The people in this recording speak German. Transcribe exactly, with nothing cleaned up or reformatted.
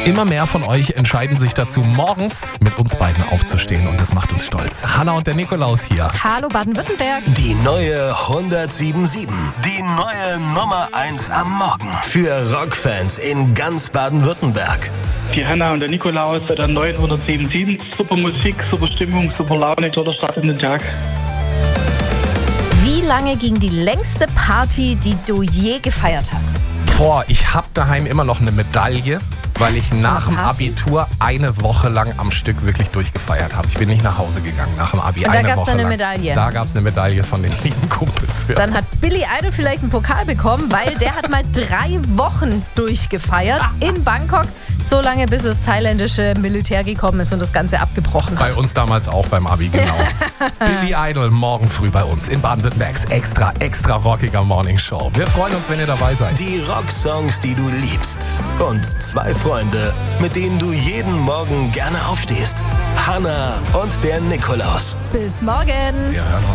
Immer mehr von euch entscheiden sich dazu, morgens mit uns beiden aufzustehen und das macht uns stolz. Hanna und der Nikolaus hier. Hallo Baden-Württemberg. Die neue hundertsiebensundsieben. Die neue Nummer eins am Morgen. Für Rockfans in ganz Baden-Württemberg. Die Hanna und der Nikolaus bei der neuen hundertsiebensundsieben. Super Musik, super Stimmung, super Laune, toller Start in den Tag. Wie lange ging die längste Party, die du je gefeiert hast? Boah, ich hab daheim immer noch eine Medaille, weil ich für eine nach dem Party? Abitur eine Woche lang am Stück wirklich durchgefeiert habe. Ich bin nicht nach Hause gegangen nach dem Abi. Und da eine gab's Woche eine lang. Medaille? Da gab es eine Medaille von den lieben Kumpels für. Dann hat Billy Idol vielleicht einen Pokal bekommen, weil der hat mal drei Wochen durchgefeiert in Bangkok. So lange, bis das thailändische Militär gekommen ist und das Ganze abgebrochen Bei hat. uns damals auch beim Abi, genau. Billy Idol morgen früh bei uns in Baden-Württembergs extra, extra rockiger Morningshow. Wir freuen uns, wenn ihr dabei seid. Die Rocksongs, die du liebst. Und zwei Freunde, mit denen du jeden Morgen gerne aufstehst. Hanna und der Nikolaus. Bis morgen. Wir hören uns.